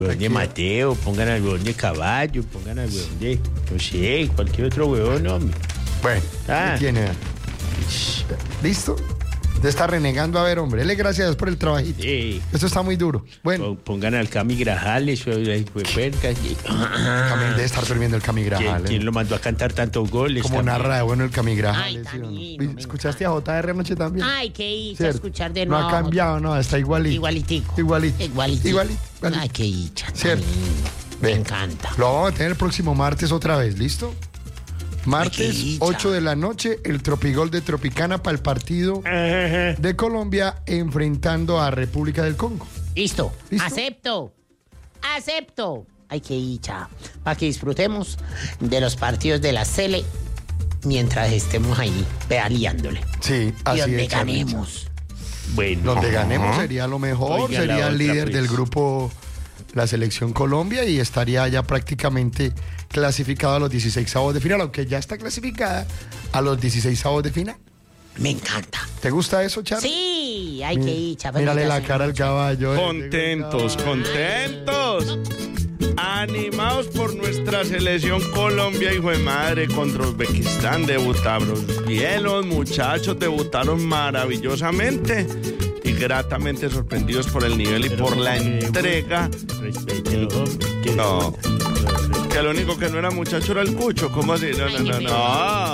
Huevón de Mateo, pongan al huevón de Caballo, pongan al huevón de, no sé, cualquier otro huevón, hombre. Bueno, ¿quién es? ¿Listo? Te está renegando. A ver, hombre, dele gracias por el trabajito. Sí. Esto está muy duro. Bueno. Pongan al Cami Grajales, Debe estar durmiendo el Cami Grajales. ¿Quién lo mandó a cantar tantos goles? Como narra de bueno el Cami Grajales. Ay, ¿sí también, no? ¿Escuchaste a JR anoche también? Ay, qué hizo ¿Cierto? escuchar de nuevo. No ha cambiado, no, está igualito. Igualitico. Igualito. Ay, qué hicha. Cierto. Me encanta. Lo vamos a tener el próximo martes otra vez, ¿listo? Martes, Ay, 8 de la noche, el Tropigol de Tropicana para el partido de Colombia enfrentando a República del Congo. Listo. ¿Listo? Acepto. Ay, qué hicha. Para que disfrutemos de los partidos de la Sele mientras estemos ahí pedaleándole. Sí, así y donde es. ganemos. Bueno. Donde ganemos sería lo mejor, Oiga, sería el líder pues. del grupo, la selección Colombia, y estaría ya prácticamente clasificado a los 16avos de final, aunque ya está clasificada a los 16avos de final. Me encanta. ¿Te gusta eso, Charlie? Sí, ay, qué hicha. Mírale la felicitaciones. cara al caballo. Contentos. Animados por nuestra selección Colombia, hijo de madre, contra Uzbekistán. Debutaron bien los muchachos, debutaron maravillosamente y gratamente sorprendidos por el nivel y por la entrega. Respételo, hombre. No, que lo único que no era muchacho era el Cucho. ¿Cómo así? No.